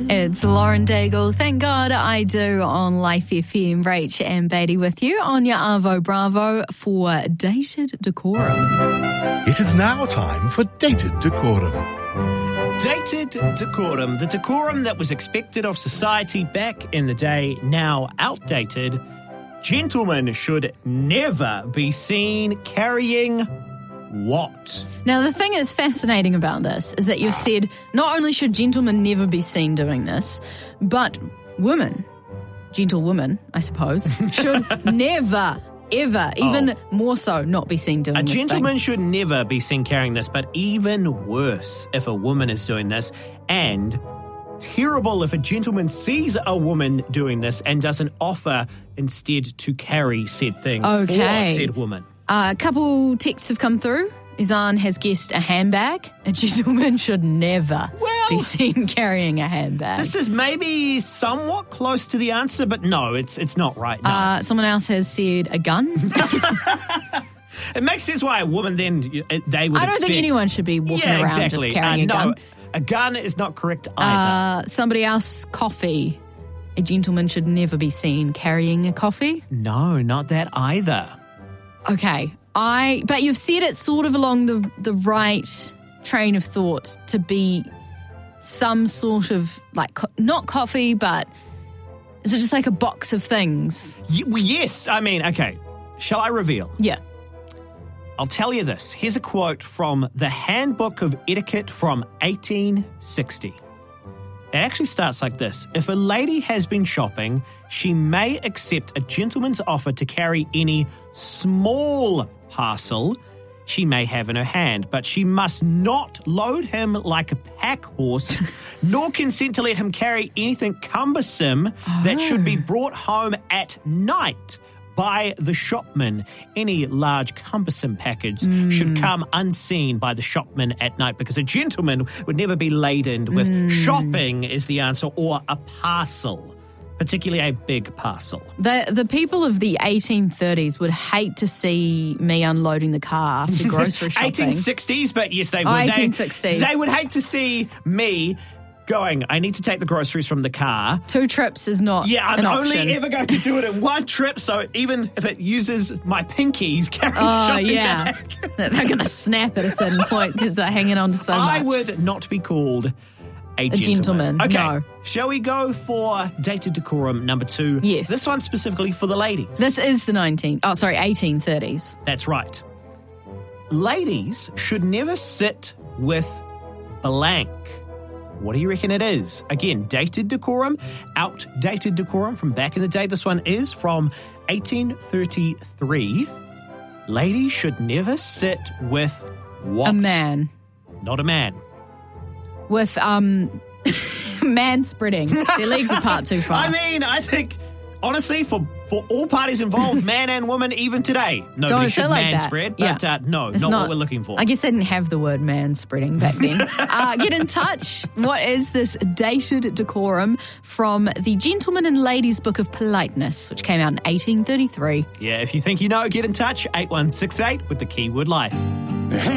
It's Lauren Daigle. Thank God I do on Life FM. Rach and Beatty with you on your Arvo Bravo for Dated Decorum. It is now time for Dated Decorum. Dated decorum, the decorum that was expected of society back in the day, now outdated. Gentlemen should never be seen carrying what? Now, the thing that's fascinating about this is that you've said not only should gentlemen never be seen doing this, but women, gentlewomen, I suppose, should never, ever, even more so, not be seen doing this. A gentleman should never be seen carrying this, but even worse if a woman is doing this, and terrible if a gentleman sees a woman doing this and doesn't offer instead to carry said thing for said woman. A couple texts have come through. Izan has guessed a handbag. A gentleman should never be seen carrying a handbag. This is maybe somewhat close to the answer, but no, it's not right. No. Someone else has said a gun. It makes sense why a woman then, they would expect. I don't think anyone should be walking around just carrying a gun. A gun is not correct either. Somebody else, coffee. A gentleman should never be seen carrying a coffee. No, not that either. Okay, but you've said it sort of along the right train of thought to be some sort of, like, not coffee, but is it just like a box of things? Yes, I mean, okay, shall I reveal? Yeah. I'll tell you this. Here's a quote from the Handbook of Etiquette from 1860. It actually starts like this. If a lady has been shopping, she may accept a gentleman's offer to carry any small parcel she may have in her hand, but she must not load him like a pack horse, nor consent to let him carry anything cumbersome that should be brought home at night by the shopman. Any large cumbersome package should come unseen by the shopman at night, because a gentleman would never be laden with shopping is the answer, or a parcel, particularly a big parcel. The people of the 1830s would hate to see me unloading the car after grocery shopping. 1860s, but yes, they would. 1860s. They would hate to see me going, I need to take the groceries from the car. 2 trips is not I'm an option. only ever going to do it in 1 trip, so even if it uses my pinkies carrying shopping bag. They're going to snap at a certain point because they're hanging on to so much. I would not be called a gentleman. Okay, no. Shall we go for Dated Decorum number 2? Yes. This one's specifically for the ladies. This is the 1830s. That's right. Ladies should never sit with blank. What do you reckon it is? Again, dated decorum, outdated decorum from back in the day. This one is from 1833. Ladies should never sit with what? A man. Not a man. With man spreading. Their legs apart too far. I mean, I think, honestly, for all parties involved, man and woman, even today, nobody should like man that. spread. But no, not what we're looking for. I guess they didn't have the word man spreading back then. Get in touch. What is this dated decorum from the Gentleman and Ladies Book of Politeness, which came out in 1833? Yeah, if you think you know, get in touch, 8168 with the keyword life.